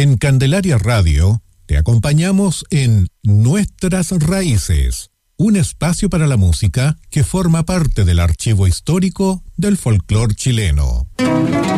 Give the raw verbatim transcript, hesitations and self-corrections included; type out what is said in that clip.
En Candelaria Radio te acompañamos en Nuestras Raíces, un espacio para la música que forma parte del archivo histórico del folclore chileno.